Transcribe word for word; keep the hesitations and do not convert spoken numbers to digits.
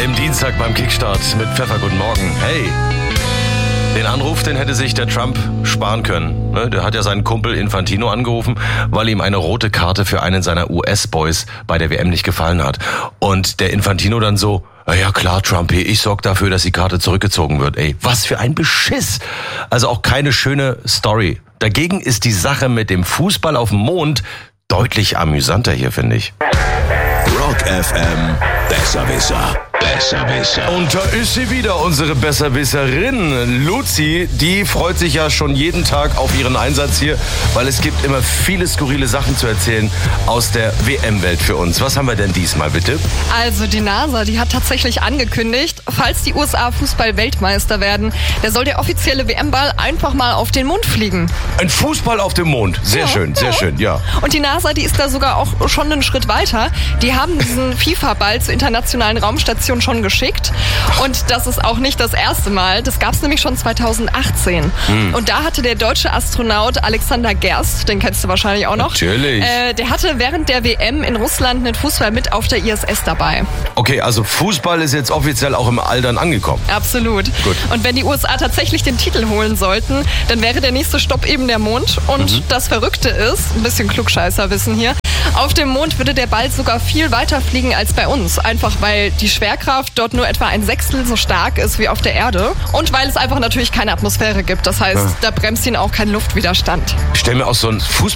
Im Dienstag beim Kickstart mit Pfeffer, guten Morgen. Hey, den Anruf, den hätte sich der Trump sparen können. Der hat ja seinen Kumpel Infantino angerufen, weil ihm eine rote Karte für einen seiner U S-Boys bei der W M nicht gefallen hat. Und der Infantino dann so, ja klar, Trumpy, ich sorge dafür, dass die Karte zurückgezogen wird. Ey, was für ein Beschiss. Also auch keine schöne Story. Dagegen ist die Sache mit dem Fußball auf dem Mond deutlich amüsanter hier, finde ich. Rock F M, Besserwisser, Besserwisser. Und da ist sie wieder, unsere Besserwisserin. Luzi, die freut sich ja schon jeden Tag auf ihren Einsatz hier, weil es gibt immer viele skurrile Sachen zu erzählen aus der W M-Welt für uns. Was haben wir denn diesmal, bitte? Also die NASA, die hat tatsächlich angekündigt, falls die U S A Fußball-Weltmeister werden, da soll der offizielle W M-Ball einfach mal auf den Mond fliegen. Ein Fußball auf dem Mond. Sehr ja, schön, sehr ja. schön, ja. Und die NASA, die ist da sogar auch schon einen Schritt weiter. Die haben diesen FIFA-Ball zur internationalen Raumstation schon geschickt. Und das ist auch nicht das erste Mal. Das gab es nämlich schon zweitausendachtzehn. Hm. Und da hatte der deutsche Astronaut Alexander Gerst, den kennst du wahrscheinlich auch noch. Natürlich. Äh, der hatte während der W M in Russland einen Fußball mit auf der I S S dabei. Okay, also Fußball ist jetzt offiziell auch im All dann angekommen. Absolut. Gut. Und wenn die U S A tatsächlich den Titel holen sollten, dann wäre der nächste Stopp eben der Mond. Und mhm. das Verrückte ist, ein bisschen Klugscheißerwissen hier, auf dem Mond würde der Ball sogar viel weiter fliegen als bei uns. Einfach weil die Schwerkraft dort nur etwa ein Sechstel so stark ist wie auf der Erde. Und weil es einfach natürlich keine Atmosphäre gibt. Das heißt, ja. da bremst ihn auch kein Luftwiderstand. Ich stelle mir auch so ein Fußball